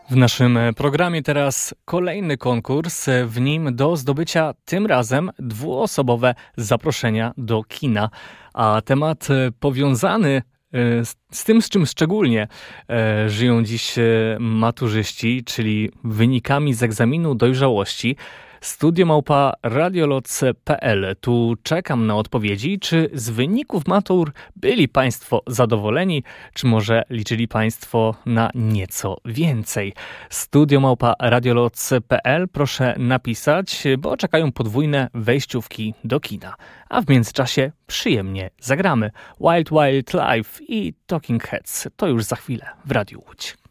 W naszym programie teraz kolejny konkurs, w nim do zdobycia tym razem dwuosobowe zaproszenia do kina. A temat powiązany z tym, z czym szczególnie żyją dziś maturzyści, czyli wynikami z egzaminu dojrzałości. Studio@radioloc.pl. Tu czekam na odpowiedzi, czy z wyników matur byli Państwo zadowoleni, czy może liczyli Państwo na nieco więcej. Studio@radioloc.pl. Proszę napisać, bo czekają podwójne wejściówki do kina. A w międzyczasie przyjemnie zagramy Wild Wild Life i Talking Heads. To już za chwilę w Radiu Łódź.